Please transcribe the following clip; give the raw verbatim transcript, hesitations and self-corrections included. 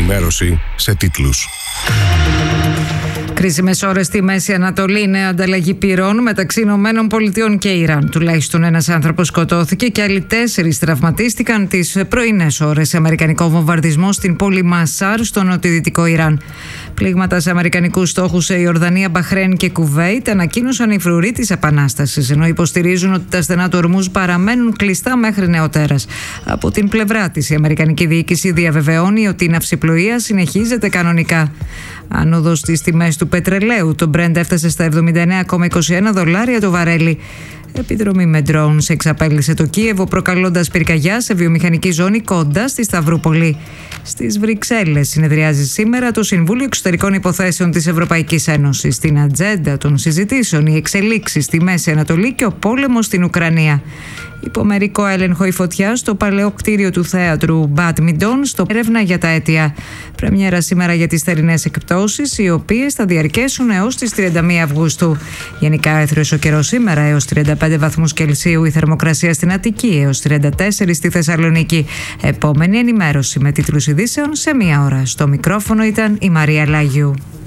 ενημέρωση σε τίτλους. Κρίσιμες ώρες στη Μέση Ανατολή, νέα ανταλλαγή πυρών μεταξύ Ηνωμένων Πολιτειών και Ιράν. Τουλάχιστον ένας άνθρωπος σκοτώθηκε και άλλοι τέσσερις τραυματίστηκαν τις πρωινές ώρες σε αμερικανικό βομβαρδισμό στην πόλη Μασάρ, στο νοτιοδυτικό Ιράν. Πλήγματα σε αμερικανικούς στόχους σε Ιορδανία, Μπαχρέιν και Κουβέιτ ανακοίνωσαν οι φρουροί της Επανάστασης, ενώ υποστηρίζουν ότι τα στενά του Ορμούζ παραμένουν κλειστά μέχρι νεοτέρας. Από την πλευρά της, η αμερικανική διοίκηση διαβεβαιώνει ότι η ναυσιπλοεία συνεχίζεται κανονικά. Άνοδος στις τιμές του πετρελαίου. Το Brent έφτασε στα εβδομήντα εννέα κόμμα είκοσι ένα δολάρια το βαρέλι. Επιδρομή με drones εξαπέλυσε το Κίεβο, προκαλώντας πυρκαγιά σε βιομηχανική ζώνη κοντά στη Σταυρούπολη. Στις Βρυξέλλες συνεδριάζει σήμερα το Συμβούλιο Εξωτερικών Υποθέσεων της Ευρωπαϊκής Ένωσης. Στην ατζέντα των συζητήσεων οι εξελίξεις στη Μέση Ανατολή και ο πόλεμος στην Ουκρανία. Υπομερικό έλεγχο η φωτιά στο παλαιό κτίριο του θέατρου Μπάντμιντον, στο έρευνα για τα αίτια. Πρεμιέρα σήμερα για τις θερινές εκπτώσεις, οι οποίες θα διαρκέσουν έως τις τριάντα μία Αυγούστου. Γενικά έθριος ο καιρός σήμερα, έως τριάντα πέντε βαθμούς Κελσίου, η θερμοκρασία στην Αττική, έως τριάντα τέσσερα στη Θεσσαλονίκη. Επόμενη ενημέρωση με τίτλους ειδήσεων σε μία ώρα. Στο μικρόφωνο ήταν η Μαρία Λάγιου.